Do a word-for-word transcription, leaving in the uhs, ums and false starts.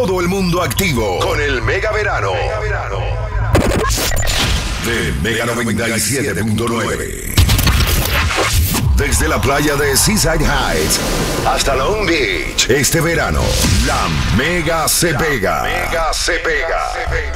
todo el mundo activo con el Mega Verano. Mega Verano. De Mega noventa y siete punto nueve. Desde la playa de Seaside Heights hasta Long Beach, este verano, la Mega se pega. Mega se pega.